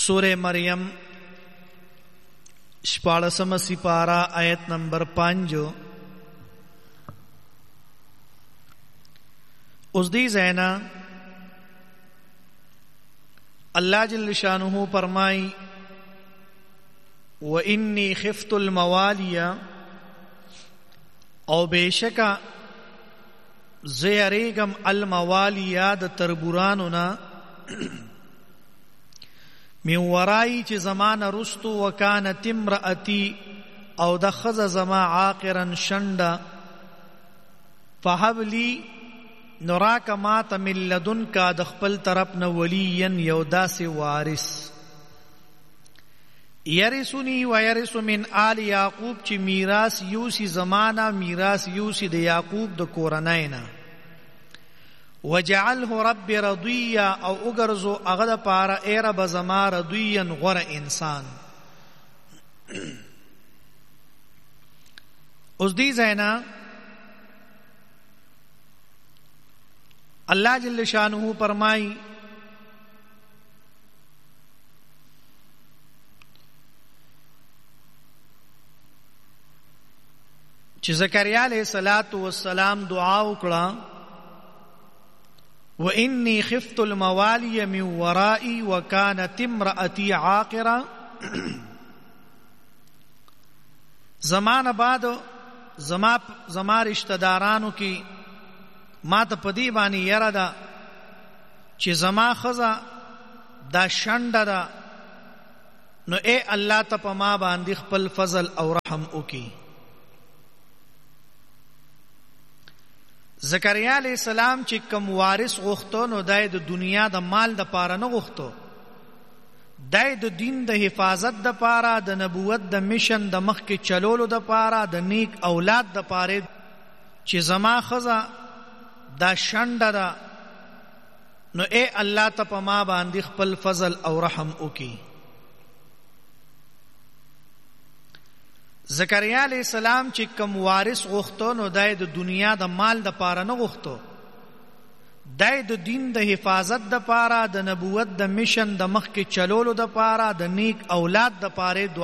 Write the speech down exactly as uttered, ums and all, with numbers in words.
سورہ مریم شپاڑسم سپارہ آیت نمبر پانچ اس دی زینا اللہ جل شانہ فرمائی وَإِنِّي خِفْتُ الْمَوَالِيَ او بیشکا زیریگم الموالیہ د تربورانونا من ورائی چی زمان رستو وکانت امرأتی او دخز زما عاقرا شنڈا فحب لی نراک مات من لدن کا دخپل طرفنا ولین یودا سے وارث یرسنی و یرس من آل یعقوب چی میراث یوسی زمانا میراث یوسی د یعقوب د کورنینا وجعله رب رضیا او اگرزو اغد پارا اے رب زما رضیا غر انسان. اس دی زینا اللہ جل شانہ فرمائی چې زکریا علیہ الصلوۃ والسلام دعا وکړه وإني خفت الموالي من ورائي وكانت امرأتي عاقرة زمان بعد زما زما رشتہ دارانو کی ما ته پدی باندې یره ده چې زما خزا دا شنډه ده نو اے الله ته په ما باندې خپل فضل او رحم وکي. زکریا علیہ السلام چې کوم وارث غوښتو نو دای د دنیا د مال د پاره نه غوښتو، دای د دین د حفاظت د پاره، د نبوت د میشن د مخ کې چلولو د پاره، د نیک اولاد د پاره چې زما خزا دا شنډه ده نو اے الله ته په ما باندې خپل فضل او رحم وکي. زکریا علیہ السلام چې کوم وارث غوښتو نو دای د دنیا د مال د پاره نه غوښتو، دای د دین د حفاظت د پاره، د نبوت د میشن د مخ کې چلولو د پاره، د نیک اولاد د پاره